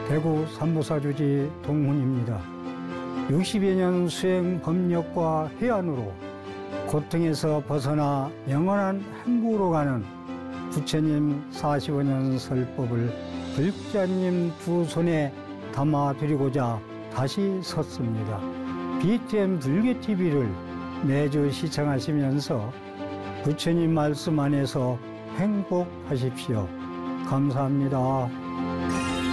대구 삼보사주지 동훈입니다. 60여 년 수행 법력과 해안으로 고통에서 벗어나 영원한 행복으로 가는 부처님 45년 설법을 불자님 두 손에 담아드리고자 다시 섰습니다. BTN 불교TV를 매주 시청하시면서 부처님 말씀 안에서 행복하십시오. 감사합니다.